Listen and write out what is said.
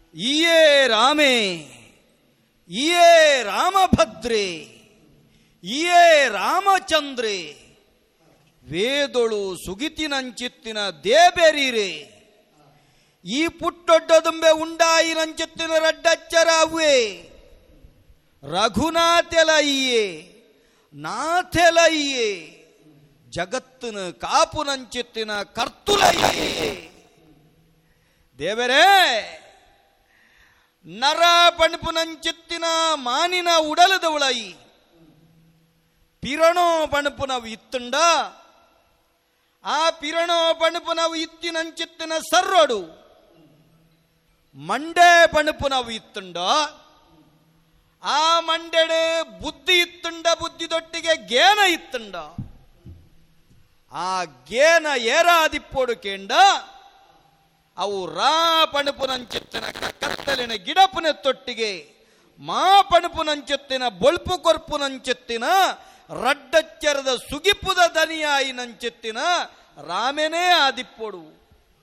ಈಯೇ ರಾಮೇ ಈಯೇ ರಾಮಭದ್ರೇ ಈಯೇ ರಾಮಚಂದ್ರೇ ವೇದೊಳು ಸುಗಿತಿನಂಚಿತ್ತಿನ ದೇಬೆರೀರೆ ಈ ಪುಟ್ಟೊಡ್ಡದುಂಬೆ ಉಂಡಾಯಿನಂಚಿತ್ತಿನ ರಡ್ಡಚ್ಚರಾವುವೆ ರಘುನಾಥೆಲಯ್ಯೇ ನಾಥೆಲಯ್ಯೇ ಜಗತ್ತಿನ ಕಾಪುನಂಚಿತ್ತಿನ ಕರ್ತುಲಯ್ಯೇ ದೇವರೇ ನರ ಪಣಪುನಂಚಿತ್ತಿನ ಮಾನಿನ ಉಡಲದವಳೈ ಪಿರಣೋ ಪಣಪುನವು ಇತ್ತುಂಡ ಆ ಪಿರಣೋ ಪಣಪುನವು ಇತ್ತಿನಂಚಿತ್ತಿನ ಸರ್ರೊಡು ಮಂಡೆ ಪಣಪುನವು ಇತ್ತುಂಡ ಆ ಮಂಡೆಡು ಬುದ್ಧಿ ಇತ್ತುಂಡ ಬುದ್ಧಿ ದೊಟ್ಟಿಗೆ ಗೇನ ಇತ್ತುಂಡ ಆ ಗೇನ ಏರಾದಿಪ್ಪೋಡು ಕೇಂಡ ಅವು ರಾ ಪಣಪುನಂಚಿತ್ತಿನ ಕತ್ತಲಿನ ಗಿಡಪುನ ತೊಟ್ಟಿಗೆ ಮಾ ಪಣಪುನಂಚಿತ್ತಿನ ಬೊಳ್ಪು ಕೊರ್ಪುನಂಚಿತ್ತಿನ ರಡ್ಡಚ್ಚರದ ಸುಗಿಪುದ ದನಿಯಾಯಿ ನಂಚಿತ್ತಿನ ರಾಮೆನೇ ಆದಿಪ್ಪೋಡು